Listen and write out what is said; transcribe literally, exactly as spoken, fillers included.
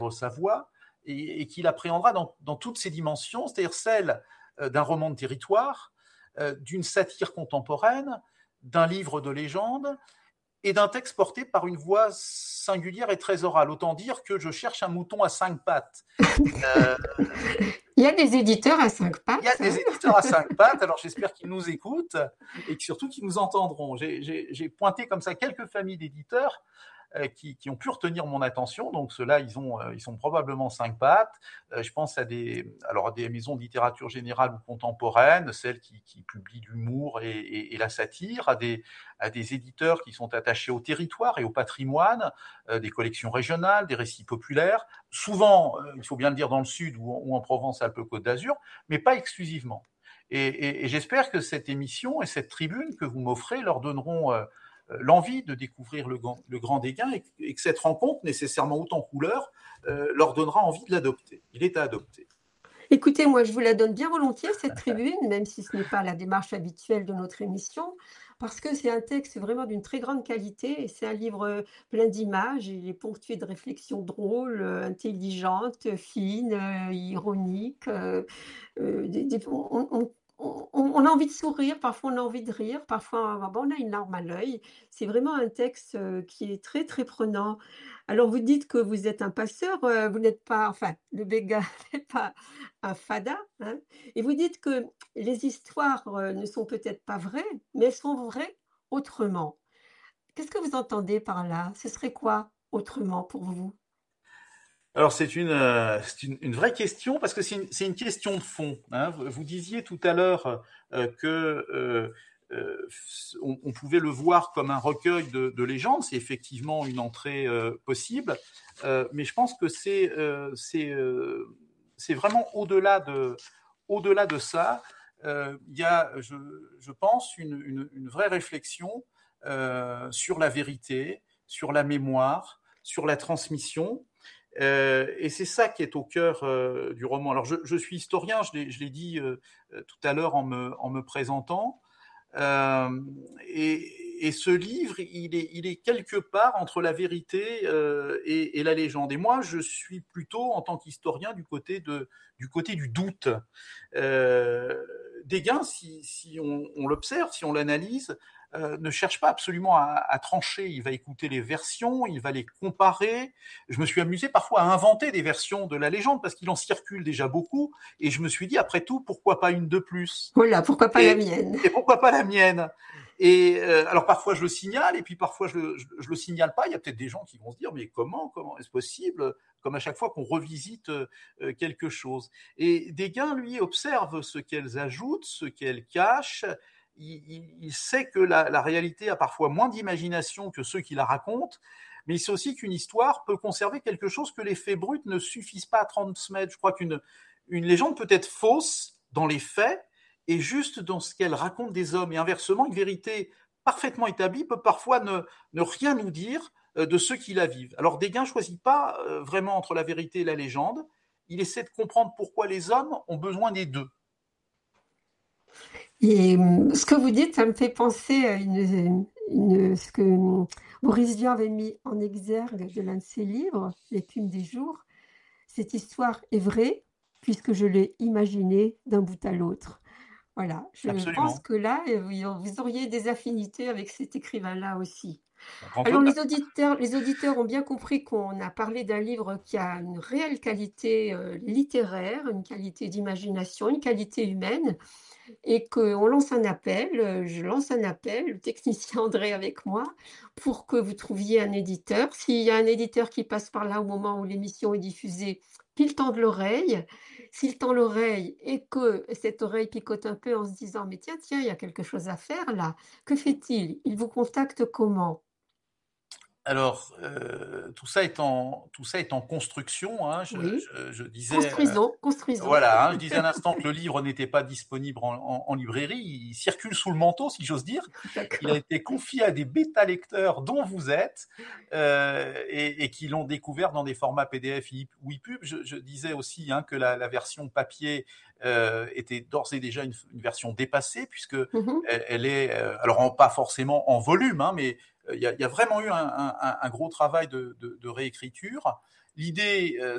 sa voix et, et qu'il appréhendra dans, dans toutes ses dimensions, c'est-à-dire celle euh, d'un roman de territoire, euh, d'une satire contemporaine, d'un livre de légende et d'un texte porté par une voix singulière et très orale. Autant dire que je cherche un mouton à cinq pattes. Euh, Il y a des éditeurs à cinq il y a pattes. des Hein. éditeurs à cinq pattes, alors j'espère qu'ils nous écoutent et que surtout qu'ils nous entendront. J'ai, j'ai, j'ai pointé comme ça quelques familles d'éditeurs euh, qui, qui ont pu retenir mon attention. Donc ceux-là, ils, ont, euh, ils sont probablement cinq pattes. Euh, je pense à des, alors à des maisons de littérature générale ou contemporaine, celles qui, qui publient l'humour et, et, et la satire, à des, à des éditeurs qui sont attachés au territoire et au patrimoine, euh, des collections régionales, des récits populaires, souvent, euh, il faut bien le dire, dans le sud ou, ou en Provence-Alpes-Côte d'Azur, mais pas exclusivement. Et, et, et j'espère que cette émission et cette tribune que vous m'offrez leur donneront euh, l'envie de découvrir le, le Grand Déguin et, et que cette rencontre, nécessairement haute en couleurs, euh, leur donnera envie de l'adopter. Il est à adopter. Écoutez, moi, je vous la donne bien volontiers, cette tribune, même si ce n'est pas la démarche habituelle de notre émission, parce que c'est un texte vraiment d'une très grande qualité et c'est un livre plein d'images. Il est ponctué de réflexions drôles, intelligentes, fines, euh, ironiques. Euh, euh, des, des, on, on, on, on a envie de sourire, parfois on a envie de rire, parfois bon, on a une larme à l'œil. C'est vraiment un texte qui est très, très prenant. Alors, vous dites que vous êtes un passeur, euh, vous n'êtes pas, enfin, le Béguin n'est pas un fada, hein, et vous dites que les histoires euh, ne sont peut-être pas vraies, mais elles sont vraies autrement. Qu'est-ce que vous entendez par là? Ce serait quoi autrement pour vous? Alors c'est une, euh, c'est une, une vraie question parce que c'est une, c'est une question de fond. Hein. Vous, vous disiez tout à l'heure euh, que euh, euh, on, on pouvait le voir comme un recueil de, de légendes. C'est effectivement une entrée euh, possible, euh, mais je pense que c'est euh, c'est euh, c'est vraiment au-delà de au-delà de ça. Euh, Il y a, je, je pense, une, une, une vraie réflexion euh, sur la vérité, sur la mémoire, sur la transmission. Euh, et c'est ça qui est au cœur euh, du roman. Alors, je, je suis historien, je l'ai, je l'ai dit euh, tout à l'heure en me, en me présentant. Euh, et, et ce livre, il est, il est quelque part entre la vérité euh, et, et la légende. Et moi, je suis plutôt, en tant qu'historien, du côté, de, du, côté du doute. Euh, Dégain, si, si on, on l'observe, si on l'analyse, euh, ne cherche pas absolument à, à trancher. Il va écouter les versions, il va les comparer. Je me suis amusé parfois à inventer des versions de la légende parce qu'il en circule déjà beaucoup. Et je me suis dit, après tout, pourquoi pas une de plus? Voilà, pourquoi pas la Et, mienne? et pourquoi pas la mienne? Et euh, alors parfois je le signale et puis parfois je le, je, je le signale pas. Il y a peut-être des gens qui vont se dire mais comment comment est-ce possible? Comme à chaque fois qu'on revisite euh, quelque chose. Et Dégain lui observe ce qu'elles ajoutent, ce qu'elles cachent. Il, il, il sait que la, la réalité a parfois moins d'imagination que ceux qui la racontent, mais il sait aussi qu'une histoire peut conserver quelque chose que les faits bruts ne suffisent pas à transmettre. Je crois qu'une une légende peut être fausse dans les faits et juste dans ce qu'elle raconte des hommes. Et inversement, une vérité parfaitement établie peut parfois ne, ne rien nous dire de ceux qui la vivent. Alors Dégain ne choisit pas vraiment entre la vérité et la légende. Il essaie de comprendre pourquoi les hommes ont besoin des deux. Et ce que vous dites, ça me fait penser à une, une, ce que Boris Vian avait mis en exergue de l'un de ses livres, L'écume des jours. Cette histoire est vraie puisque je l'ai imaginée d'un bout à l'autre. Voilà, je pense Absolument. que là, vous auriez des affinités avec cet écrivain-là aussi. Grand Alors honneur. les auditeurs, les auditeurs ont bien compris qu'on a parlé d'un livre qui a une réelle qualité euh, littéraire, une qualité d'imagination, une qualité humaine, et qu'on lance un appel, je lance un appel, le technicien André avec moi, pour que vous trouviez un éditeur. S'il y a un éditeur qui passe par là au moment où l'émission est diffusée, qu'il tende l'oreille. S'il tend l'oreille et que cette oreille picote un peu en se disant « mais tiens, tiens, il y a quelque chose à faire là », que fait-il? Il vous contacte comment? Alors, euh, tout ça est en tout ça est en construction. Hein. Je, Oui, je, je disais, euh, construisons, construisons. voilà, hein, je disais à l'instant que le livre n'était pas disponible en, en, en librairie. Il circule sous le manteau, si j'ose dire. Il a D'accord. été confié à des bêta-lecteurs dont vous êtes euh, et, et qui l'ont découvert dans des formats P D F ou EPUB. Je, je disais aussi hein, que la, la version papier euh, était d'ores et déjà une, une version dépassée puisque Mhm. elle, elle est, euh, alors en, pas forcément en volume, hein, mais il y, a, il y a vraiment eu un, un, un gros travail de, de, de réécriture l'idée,